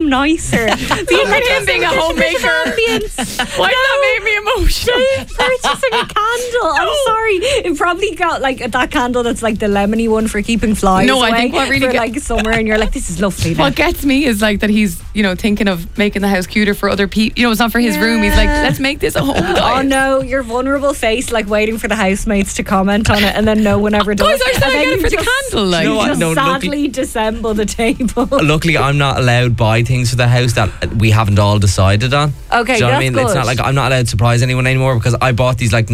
nicer. Look at him being a homemaker. Why did that make me emotional? Purchasing a candle. I'm sorry. It probably got like that candle that's like the lemony one for keeping flies No, away I think what really for like summer, and you're like, this is lovely. What gets me is like that he's, thinking of making the house cuter for other people. It's not for his room. He's like, let's make this a home, guys. Oh no, your vulnerable face, like waiting for the housemates to comment on it, and then no one ever does. Guys, I said I get it for the candle. Like, You know what? Just No, sadly disassemble the table. Luckily, I'm not allowed to buy things for the house that we haven't all decided on. Okay, Do you know what I that's mean? good. It's not like I'm not allowed to surprise anyone anymore because I bought these like